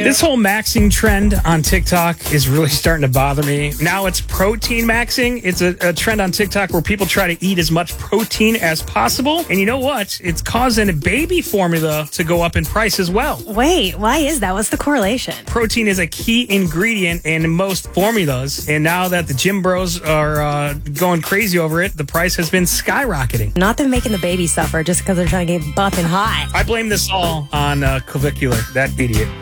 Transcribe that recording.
you. This whole maxing trend on TikTok is really starting to bother me. Now it's protein maxing. It's a trend on TikTok where people try to eat as much protein as possible. And you know what? It's causing baby formula to go up in price as well. Wait, why is that? What's the correlation? Protein is a key ingredient in most formulas. And now that the gym bros are going crazy over it, the price has been skyrocketing. Not them making the baby suffer just because they're trying to get buff and hot. I blame this all on Clavicular, that idiot.